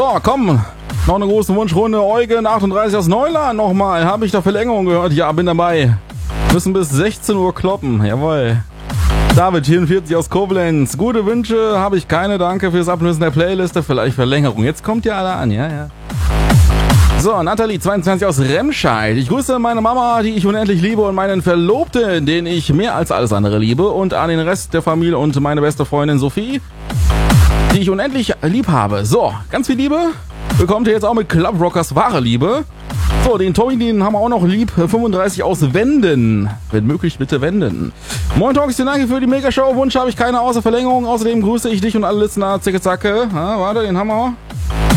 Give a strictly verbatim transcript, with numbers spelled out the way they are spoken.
So, komm. Noch eine große Wunschrunde. Eugen achtunddreißig aus Neuland nochmal. Habe ich da Verlängerung gehört? Ja, bin dabei. Müssen bis sechzehn Uhr kloppen. Jawohl. David vierundvierzig aus Koblenz. Gute Wünsche habe ich keine. Danke fürs Ablösen der Playliste. Vielleicht Verlängerung. Jetzt kommt ja alle an. Ja, ja. So, Nathalie zweiundzwanzig aus Remscheid. Ich grüße meine Mama, die ich unendlich liebe, und meinen Verlobten, den ich mehr als alles andere liebe, und an den Rest der Familie und meine beste Freundin Sophie, die ich unendlich lieb habe. So, ganz viel Liebe bekommt ihr jetzt auch mit Club Rockers wahre Liebe. So, den Tommy, den haben wir auch noch lieb. fünfunddreißig aus Wenden. Wenn möglich, bitte wenden. Moin Talks, danke für die Megashow. Wunsch habe ich keine außer Verlängerung. Außerdem grüße ich dich und alle Listener. Zicke, zacke. Ja, warte, den haben wir.